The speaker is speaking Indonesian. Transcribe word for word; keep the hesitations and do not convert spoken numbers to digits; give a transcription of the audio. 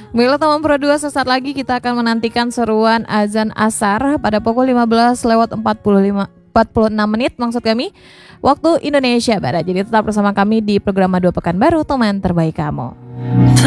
Bila teman Pro dua, sesaat lagi kita akan menantikan seruan azan asar pada pukul lima belas lewat empat puluh lima empat puluh enam menit maksud kami waktu Indonesia Barat. Jadi tetap bersama kami di program dua Pekanbaru, teman terbaik kamu.